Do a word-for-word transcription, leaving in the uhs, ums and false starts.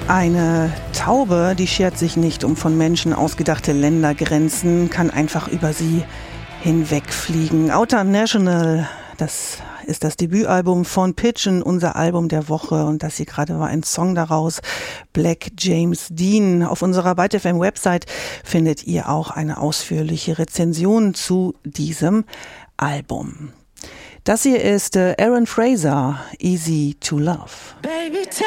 Eine Taube, die schert sich nicht um von Menschen ausgedachte Ländergrenzen, kann einfach über sie hinwegfliegen. Outer National, das ist das Debütalbum von Pigeon, unser Album der Woche. Und das hier gerade war ein Song daraus, Black James Dean. Auf unserer Byte F M Website findet ihr auch eine ausführliche Rezension zu diesem Album. Das hier ist Aaron Fraser, Easy to Love. Baby, tell